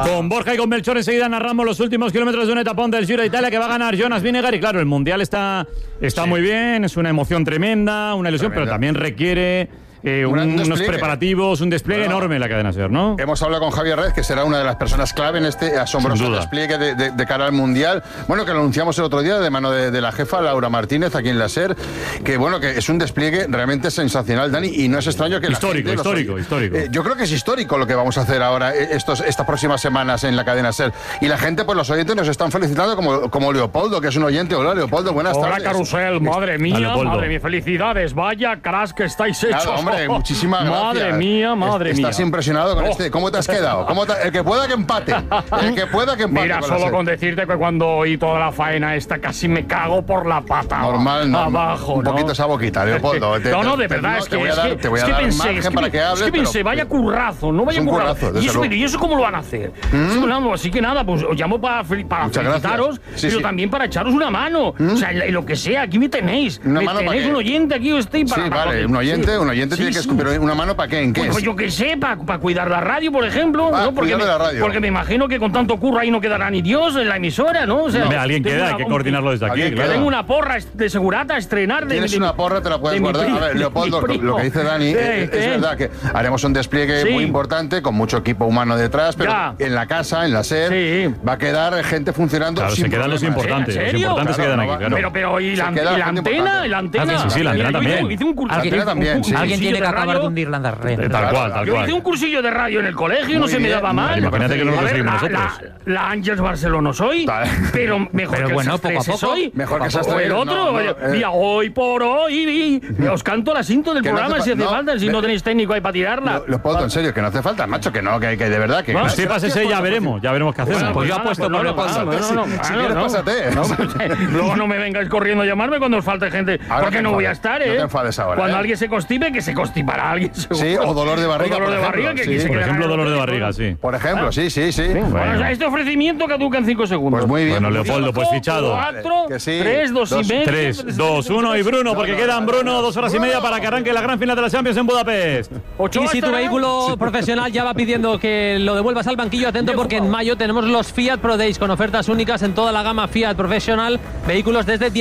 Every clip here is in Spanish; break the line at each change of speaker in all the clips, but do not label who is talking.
Con Borja y con Melchor enseguida narramos los últimos kilómetros de un etapón del Giro de Italia que va a ganar Jonas Vingegaard. Y claro, el Mundial está muy bien, es una emoción tremenda, una ilusión, pero también requiere unos preparativos, un despliegue enorme en la cadena SER, ¿no?
Hemos hablado con Javier Rez, que será una de las personas clave en este asombroso despliegue de cara al Mundial. Bueno, que lo anunciamos el otro día de mano de la jefa Laura Martínez aquí en la SER, que bueno, que es un despliegue realmente sensacional, Dani, y no es extraño que
histórico.
Yo creo que es histórico lo que vamos a hacer ahora estas próximas semanas en la cadena SER. Y la gente, pues los oyentes nos están felicitando como Leopoldo, que es un oyente. Hola, Leopoldo, buenas tardes.
Hola, Carrusel, madre mía, felicidades, vaya cracks que estáis hechos.
Claro, hombre, muchísimas gracias.
Madre mía.
Estás impresionado con ¿Cómo te has quedado? El que pueda que empate.
Mira, solo con decirte que cuando oí toda la faena esta casi me cago por la pata.
Normal, ¿no?
Abajo,
un poquito esa boquita, Leopoldo.
No, de verdad, es que
te voy a dar margen para que hables.
Es que pensé, vaya currazo, no vaya currazo. ¿Y eso cómo lo van a hacer? Así que nada, pues os llamo para felicitaros, pero también para echaros una mano. O sea, lo que sea, aquí me tenéis. Me tenéis un oyente aquí, estoy para...
Sí, vale, un oyente tiene que... Pero ¿una mano para qué? ¿En qué?
Pues yo qué sé, para cuidar la radio, por ejemplo. ¿no? Porque me imagino que con tanto curro ahí no quedará ni Dios en la emisora, ¿no? O sea,
alguien queda, hay que coordinarlo desde aquí.
Claro. Tengo una porra de segurata a estrenar.
Tienes una porra, te la puedes guardar. A ver, Leopoldo, lo que dice Dani es verdad que haremos un despliegue muy importante, con mucho equipo humano detrás, pero en la casa, en la SER, va a quedar gente funcionando.
Claro, se quedan los importantes. Los importantes se quedan aquí, claro.
Pero ¿y la antena? ¿La antena?
Sí, la antena también.
Hice un cursillo.
Alguien tiene que acabar de hundir la red.
Tal cual.
Yo hice un cursillo de radio en el colegio, no se me daba mal.
Imagínate que no lo conseguimos nosotros.
La Ángels Barcelona soy, pero mejor que esas tres soy.
Mejor que esas tres.
El otro, mira, hoy por hoy, os canto la cinta del programa si hace falta, si no tenéis técnico ahí para tirarla.
Leopoldo, en serio, que no hace falta, macho, que de verdad que...
Si pasas ya veremos qué hacemos.
Pues yo apuesto por Leopoldo.
Si quieres, pásate.
Luego no me vengáis corriendo a llamarme cuando os falte gente, porque no voy a estar, ¿eh?
No te enfades ahora.
Cuando alguien se constipe, que se constipará a alguien, seguro.
Sí, o dolor de barriga.
Por
ejemplo, dolor de barriga, sí.
Por ejemplo, sí.
Bueno, este ofrecimiento caduca en 5 segundos.
Pues muy bien.
Bueno, Leopoldo, pues fichado.
4, 3, 2 y medio.
3, 2, 1 y Bruno, porque quedan, Bruno, 2 horas y media para que arranque la gran final de la Champions en Budapest.
Y si tu vehículo profesional ya va pidiendo que lo devuelvas al banquillo, atento porque en mayo tenemos los Fiat Pro Days con ofertas únicas en toda la gama Fiat Professional, vehículos desde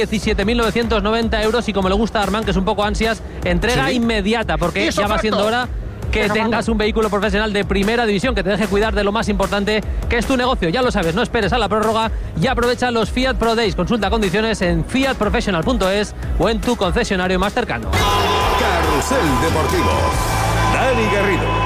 17.990 euros y como le gusta a Armand, que es un poco ansias, entrega inmediata, porque ya va siendo hora que tengas un vehículo profesional de primera división que te deje cuidar de lo más importante, que es tu negocio. Ya lo sabes, no esperes a la prórroga y aprovecha los Fiat Pro Days. Consulta condiciones en fiatprofessional.es o en tu concesionario más cercano.
Carrusel Deportivo. Dani Garrido.